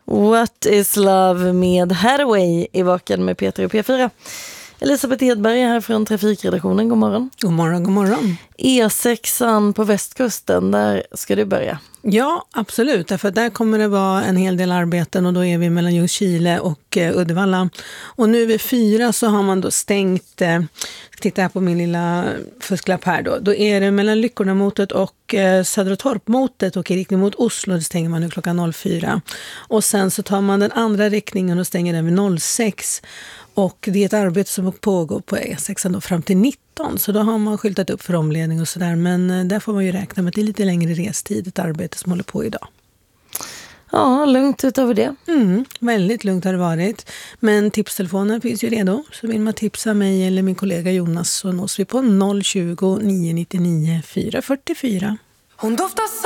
What is love med Hathaway i Vaken med Peter och P4. Elisabeth Hedberg här från Trafikredaktionen, god morgon. God morgon, god morgon. E6an på västkusten, där ska du börja. Ja, absolut. Därför där kommer det vara en hel del arbeten och då är vi mellan Ljungskile och Uddevalla. Och nu vid 4 så har man då stängt, titta här på min lilla fusklapp här då är det mellan Lyckorna-motet och Södra Torp-motet och i riktning mot Oslo, det stänger man nu klockan 04. Och sen så tar man den andra riktningen och stänger den vid 06. Och det är ett arbete som pågår på E6 då fram till 19, så då har man skyltat upp för omledning och sådär. Men där får man ju räkna med att det är lite längre restid, ett arbete som håller på idag. Ja, lugnt utöver det. Väldigt lugnt har det varit. Men tipstelefonen finns ju redo, så vill man tipsa mig eller min kollega Jonas så nås vi på 020 999 444. Hon doftar